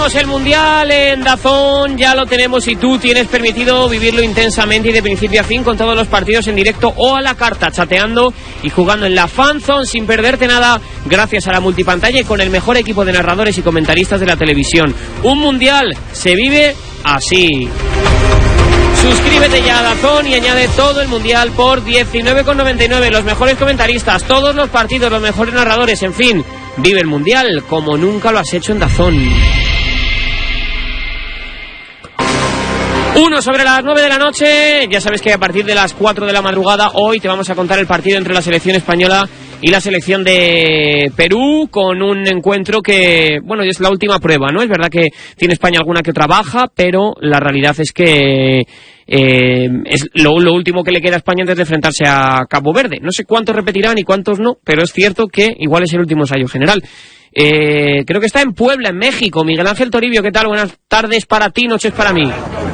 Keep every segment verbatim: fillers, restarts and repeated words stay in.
tenemos el Mundial en DAZN, ya lo tenemos y tú tienes permitido vivirlo intensamente y de principio a fin con todos los partidos en directo o a la carta, chateando y jugando en la fanzone sin perderte nada gracias a la multipantalla y con el mejor equipo de narradores y comentaristas de la televisión. Un Mundial se vive así. Suscríbete ya a DAZN y añade todo el Mundial por diecinueve con noventa y nueve. Los mejores comentaristas, todos los partidos, los mejores narradores, en fin. Vive el Mundial como nunca lo has hecho en DAZN. Uno sobre las nueve de la noche. Ya sabes que a partir de las cuatro de la madrugada hoy te vamos a contar el partido entre la selección española y la selección de Perú, con un encuentro que, bueno, es la última prueba, ¿no? Es verdad que tiene España alguna que otra baja, pero la realidad es que eh, es lo, lo último que le queda a España antes de enfrentarse a Cabo Verde. No sé cuántos repetirán y cuántos no, pero es cierto que igual es el último ensayo general. Eh, creo que está en Puebla, en México. Miguel Ángel Toribio, ¿qué tal? Buenas tardes para ti, noches para mí.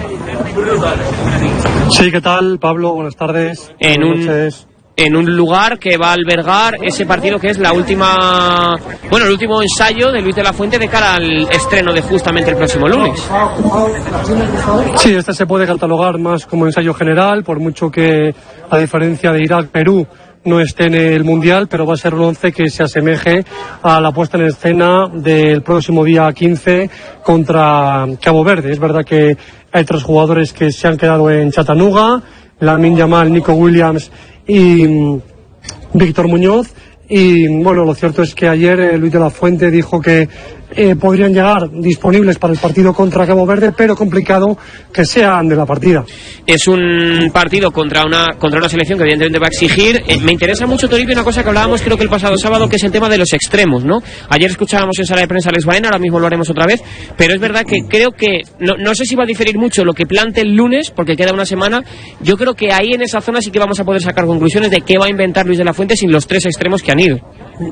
Sí, ¿qué tal, Pablo? Buenas tardes. En Buenas un... noches. En un lugar que va a albergar ese partido que es la última, bueno, el último ensayo de Luis de la Fuente de cara al estreno de justamente el próximo lunes. Sí, este se puede catalogar más como ensayo general, por mucho que, a diferencia de Irak-Perú, no esté en el Mundial, pero va a ser un once que se asemeje a la puesta en escena del próximo día quince contra Cabo Verde. Es verdad que hay tres jugadores que se han quedado en Chattanooga, Lamine Yamal, Nico Williams y um, Víctor Muñoz, y bueno, lo cierto es que ayer eh, Luis de la Fuente dijo que eh, podrían llegar disponibles para el partido contra Cabo Verde, pero complicado que sean de la partida. Es un partido contra una contra una selección que evidentemente va a exigir. Eh, me interesa mucho, Toribio, una cosa que hablábamos creo que el pasado sábado, que es el tema de los extremos, ¿no? Ayer escuchábamos en sala de prensa a Alex Baena, ahora mismo lo haremos otra vez, pero es verdad que creo que, no, no sé si va a diferir mucho lo que plante el lunes, porque queda una semana. Yo creo que ahí en esa zona sí que vamos a poder sacar conclusiones de qué va a inventar Luis de la Fuente sin los tres extremos que han ido.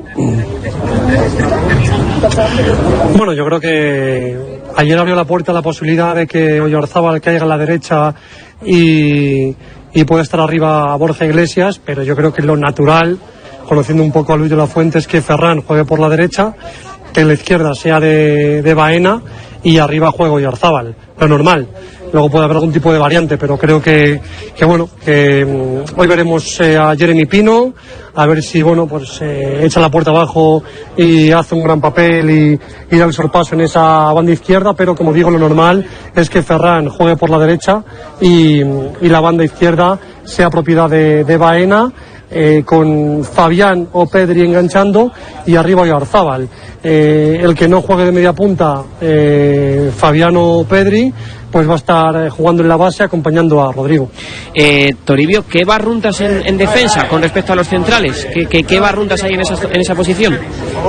Bueno, yo creo que ayer abrió la puerta a la posibilidad de que Oyarzábal caiga a la derecha y, y pueda estar arriba Borja Iglesias, pero yo creo que lo natural, conociendo un poco a Luis de la Fuente, es que Ferran juegue por la derecha, que en la izquierda sea de, de Baena y arriba juegue Oyarzábal, lo normal. Luego puede haber algún tipo de variante, pero creo que, que bueno, que um, hoy veremos eh, a Jeremy Pino, a ver si, bueno, pues eh, echa la puerta abajo y hace un gran papel y, y da el sorpaso en esa banda izquierda, pero como digo, lo normal es que Ferran juegue por la derecha y, y la banda izquierda sea propiedad de, de Baena, eh, con Fabián o Pedri enganchando y arriba Oyarzábal. Eh, el que no juegue de media punta, eh, Fabián o Pedri, pues va a estar jugando en la base acompañando a Rodrigo. Eh, Toribio, ¿qué barruntas en, en defensa con respecto a los centrales? ¿Qué, qué, qué barruntas hay en esa, en esa posición?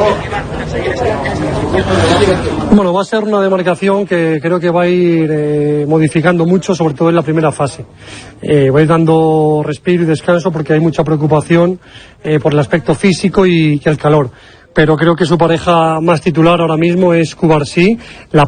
Bueno, va a ser una demarcación que creo que va a ir eh, modificando mucho, sobre todo en la primera fase. Eh, va a ir dando respiro y descanso porque hay mucha preocupación eh, por el aspecto físico y, y el calor. Pero creo que su pareja más titular ahora mismo es Cubarsí. La